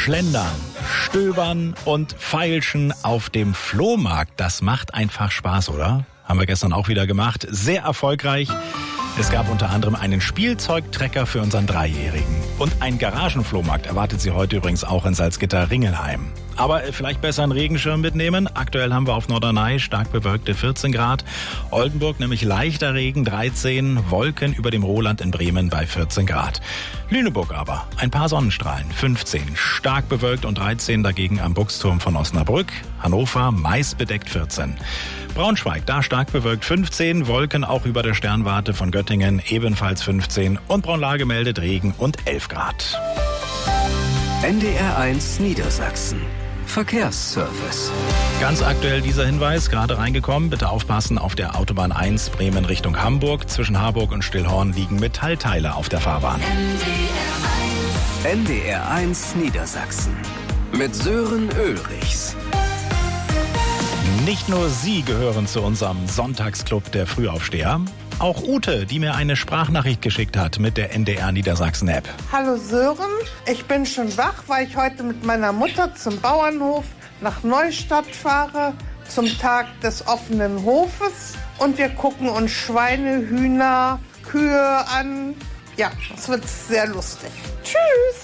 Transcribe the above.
Schlendern, Stöbern und Feilschen auf dem Flohmarkt. Das macht einfach Spaß, oder? Haben wir gestern auch wieder gemacht. Sehr erfolgreich. Es gab unter anderem einen Spielzeugtrecker für unseren Dreijährigen. Und ein Garagenflohmarkt erwartet Sie heute übrigens auch in Salzgitter-Ringelheim. Aber vielleicht besser einen Regenschirm mitnehmen. Aktuell haben wir auf Norderney stark bewölkte 14 Grad. Oldenburg nämlich leichter Regen 13. Wolken über dem Roland in Bremen bei 14 Grad. Lüneburg aber ein paar Sonnenstrahlen 15. Stark bewölkt und 13 dagegen am Buchsturm von Osnabrück. Hannover meist bedeckt 14. Braunschweig, da stark bewölkt 15, Wolken auch über der Sternwarte von Göttingen ebenfalls 15 und Braunlage gemeldet Regen und 11 Grad. NDR 1 Niedersachsen. Verkehrsservice. Ganz aktuell dieser Hinweis, gerade reingekommen, bitte aufpassen, auf der Autobahn 1 Bremen Richtung Hamburg. Zwischen Harburg und Stillhorn liegen Metallteile auf der Fahrbahn. NDR 1 Niedersachsen. Mit Sören Ulrichs. Nicht nur Sie gehören zu unserem Sonntagsclub der Frühaufsteher. Auch Ute, die mir eine Sprachnachricht geschickt hat mit der NDR Niedersachsen App. Hallo Sören, ich bin schon wach, weil ich heute mit meiner Mutter zum Bauernhof nach Neustadt fahre, zum Tag des offenen Hofes. Und wir gucken uns Schweine, Hühner, Kühe an. Ja, das wird sehr lustig. Tschüss!